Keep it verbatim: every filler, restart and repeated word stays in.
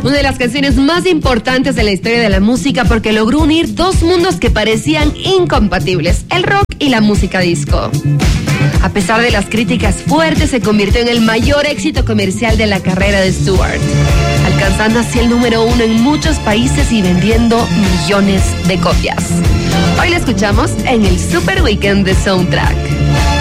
Una de las canciones más importantes de la historia de la música porque logró unir dos mundos que parecían incompatibles, el rock y la música disco. A pesar de las críticas fuertes, se convirtió en el mayor éxito comercial de la carrera de Stewart, alcanzando así el número uno en muchos países y vendiendo millones de copias. Hoy la escuchamos en el Super Weekend de Soundtrack.